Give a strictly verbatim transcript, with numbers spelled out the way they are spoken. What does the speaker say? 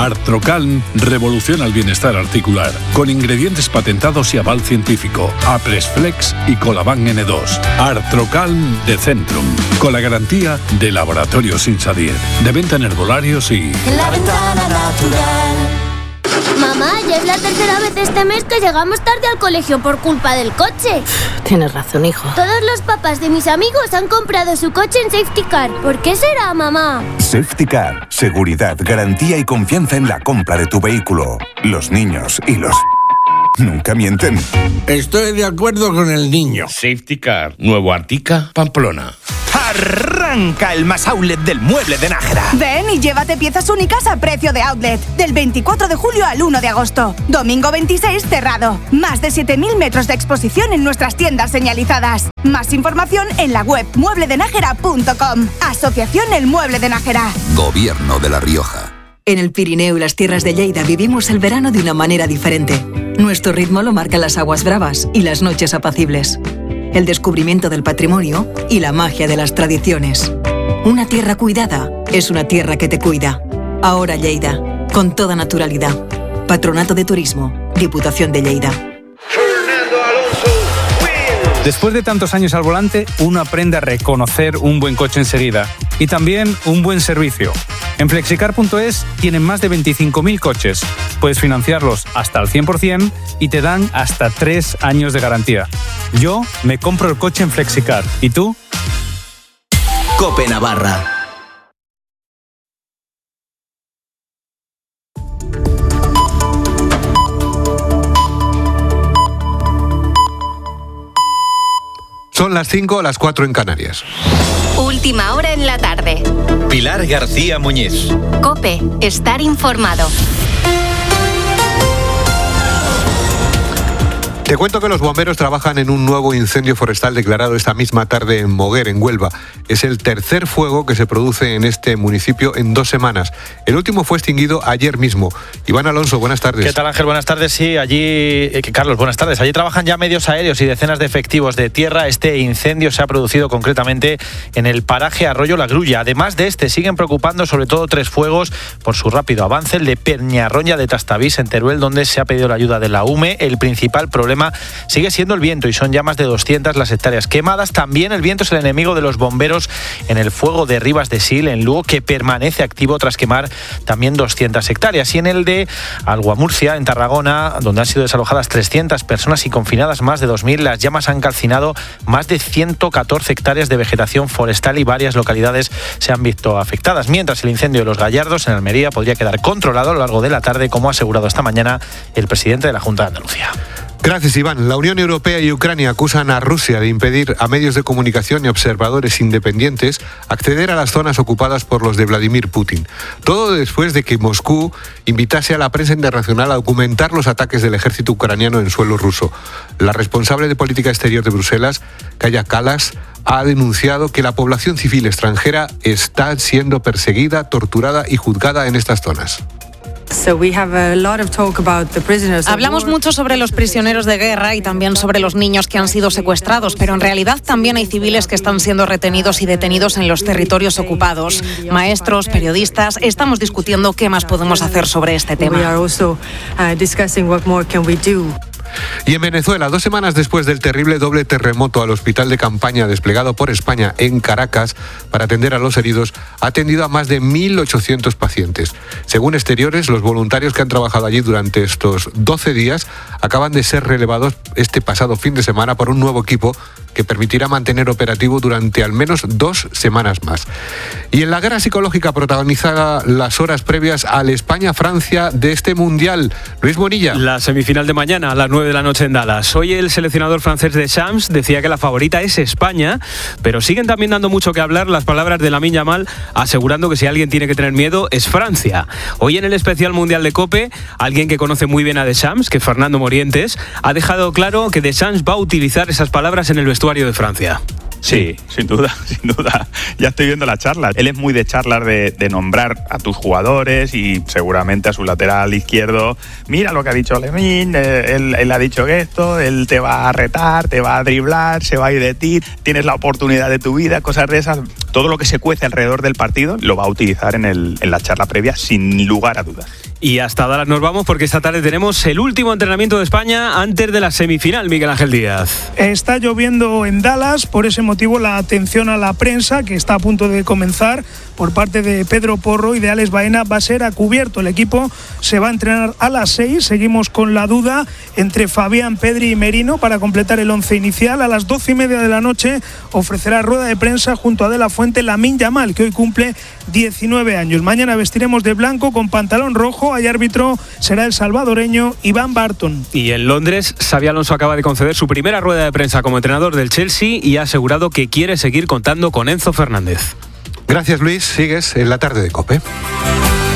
Artrocalm revoluciona el bienestar articular, con ingredientes patentados y aval científico, Apresflex y Colaban ene dos. Artrocalm de Centrum, con la garantía de Laboratorios Insadier, de venta en herbolarios y... La Ventana Natural. Mamá, ya es la tercera vez este mes que llegamos tarde al colegio por culpa del coche. Tienes razón, hijo. Todos los papás de mis amigos han comprado su coche en Safety Car. ¿Por qué será, mamá? Safety Car. Seguridad, garantía y confianza en la compra de tu vehículo. Los niños y los... nunca mienten. Estoy de acuerdo con el niño. Safety Car. Nuevo Artica, Pamplona. Arranca el más outlet del mueble de Nájera. Ven y llévate piezas únicas a precio de outlet. Del veinticuatro de julio al uno de agosto. Domingo veintiséis cerrado. Más de siete mil metros de exposición en nuestras tiendas señalizadas. Más información en la web mueble de nájera punto com. Asociación El Mueble de Nájera. Gobierno de La Rioja. En el Pirineo y las tierras de Lleida vivimos el verano de una manera diferente. Nuestro ritmo lo marcan las aguas bravas y las noches apacibles. El descubrimiento del patrimonio y la magia de las tradiciones. Una tierra cuidada es una tierra que te cuida. Ahora Lleida, con toda naturalidad. Patronato de Turismo, Diputación de Lleida. Después de tantos años al volante, uno aprende a reconocer un buen coche enseguida y también un buen servicio. En flexicar punto es tienen más de veinticinco mil coches. Puedes financiarlos hasta al cien por ciento y te dan hasta tres años de garantía. Yo me compro el coche en Flexicar. ¿Y tú? COPE Navarra. Son las cinco, las cuatro en Canarias. Última hora en la tarde. Pilar García Muñiz. COPE, estar informado. Te cuento que los bomberos trabajan en un nuevo incendio forestal declarado esta misma tarde en Moguer, en Huelva. Es el tercer fuego que se produce en este municipio en dos semanas. El último fue extinguido ayer mismo. Iván Alonso, buenas tardes. ¿Qué tal, Ángel? Buenas tardes. Sí, allí... Eh, Carlos, buenas tardes. Allí trabajan ya medios aéreos y decenas de efectivos de tierra. Este incendio se ha producido concretamente en el paraje Arroyo La Grulla. Además de este, siguen preocupando sobre todo tres fuegos por su rápido avance. El de Peñarroya de Tastavís, en Teruel, donde se ha pedido la ayuda de la U M E. El principal problema sigue siendo el viento y son ya más de doscientas las hectáreas quemadas. También el viento es el enemigo de los bomberos en el fuego de Ribas de Sil, en Lugo, que permanece activo tras quemar también doscientas hectáreas. Y en el de Alguamurcia, en Tarragona, donde han sido desalojadas trescientas personas y confinadas más de dos mil, las llamas han calcinado más de ciento catorce hectáreas de vegetación forestal y varias localidades se han visto afectadas. Mientras el incendio de Los Gallardos, en Almería, podría quedar controlado a lo largo de la tarde, como ha asegurado esta mañana el presidente de la Junta de Andalucía. Gracias, Iván. La Unión Europea y Ucrania acusan a Rusia de impedir a medios de comunicación y observadores independientes acceder a las zonas ocupadas por los de Vladimir Putin. Todo después de que Moscú invitase a la prensa internacional a documentar los ataques del ejército ucraniano en suelo ruso. La responsable de política exterior de Bruselas, Kaja Kallas, ha denunciado que la población civil extranjera está siendo perseguida, torturada y juzgada en estas zonas. Hablamos mucho sobre los prisioneros de guerra y también sobre los niños que han sido secuestrados, pero en realidad también hay civiles que están siendo retenidos y detenidos en los territorios ocupados. Maestros, periodistas, estamos discutiendo qué más podemos hacer sobre este tema. Y en Venezuela, dos semanas después del terrible doble terremoto, al hospital de campaña desplegado por España en Caracas para atender a los heridos, ha atendido a más de mil ochocientos pacientes. Según Exteriores, los voluntarios que han trabajado allí durante estos doce días acaban de ser relevados este pasado fin de semana por un nuevo equipo que permitirá mantener operativo durante al menos dos semanas más. Y en la guerra psicológica protagonizada las horas previas al España-Francia de este Mundial, Luis Monilla. La semifinal de mañana a las nueve de la noche en Dallas. Hoy el seleccionador francés Deschamps decía que la favorita es España, pero siguen también dando mucho que hablar las palabras de Lamine Yamal, asegurando que si alguien tiene que tener miedo es Francia. Hoy en el especial Mundial de COPE, alguien que conoce muy bien a Deschamps, que es Fernando Morientes, ha dejado claro que Deschamps va a utilizar esas palabras en el vestuario de Francia. Sí, sin duda, sin duda. Ya estoy viendo las charlas. Él es muy de charlas de, de nombrar a tus jugadores y seguramente a su lateral izquierdo. Mira lo que ha dicho Lamine, eh, él, él ha dicho esto, él te va a retar, te va a driblar, se va a ir de ti, tienes la oportunidad de tu vida, cosas de esas. todo lo que se cuece alrededor del partido lo va a utilizar en, el, en la charla previa sin lugar a dudas. Y hasta Dallas nos vamos porque esta tarde tenemos el último entrenamiento de España antes de la semifinal, Miguel Ángel Díaz. Está lloviendo en Dallas, por ese motivo la atención a la prensa que está a punto de comenzar por parte de Pedro Porro y de Alex Baena va a ser a cubierto. El equipo se va a entrenar a las seis, seguimos con la duda entre Fabián, Pedri y Merino para completar el once inicial. A las doce y media de la noche ofrecerá rueda de prensa junto a De La Fuente Lamine Yamal, que hoy cumple diecinueve años. Mañana vestiremos de blanco con pantalón rojo. Hay árbitro, será el salvadoreño Iván Barton. Y en Londres, Xabi Alonso acaba de conceder su primera rueda de prensa como entrenador del Chelsea y ha asegurado que quiere seguir contando con Enzo Fernández. Gracias, Luis. Sigues en la tarde de COPE.